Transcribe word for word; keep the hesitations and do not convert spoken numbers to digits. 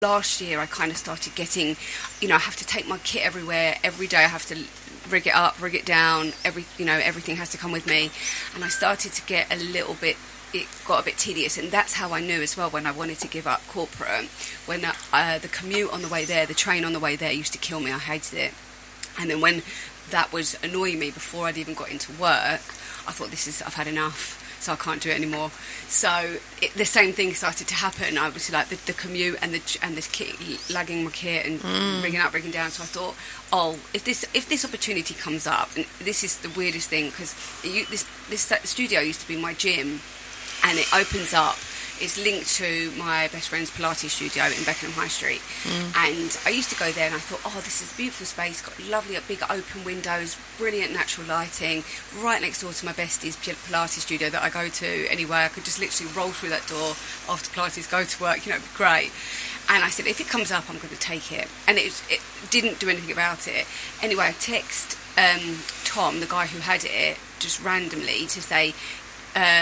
last year I kind of started getting, you know, I have to take my kit everywhere. Every day I have to rig it up, rig it down. Every, you know, everything has to come with me. And I started to get a little bit, it got a bit tedious. And that's how I knew as well when I wanted to give up corporate. When uh, the commute on the way there, the train on the way there used to kill me. I hated it. And then when that was annoying me before I'd even got into work, I thought, this is, I've had enough. So I can't do it anymore. So it, the same thing started to happen. I was like the, the commute and the and the kit, lagging my kit and mm. rigging up, rigging down. So I thought, oh, if this if this opportunity comes up, and this is the weirdest thing because this this studio used to be my gym, and it opens up. It's linked to my best friend's Pilates studio in Beckenham High Street. Mm. And I used to go there and I thought, oh, this is a beautiful space, got lovely big open windows, brilliant natural lighting, right next door to my bestie's Pilates studio that I go to anyway. I could just literally roll through that door after Pilates, go to work, you know, it'd be great. And I said, if it comes up, I'm going to take it. And it, was, it didn't do anything about it. Anyway, I text um, Tom, the guy who had it, just randomly to say, uh,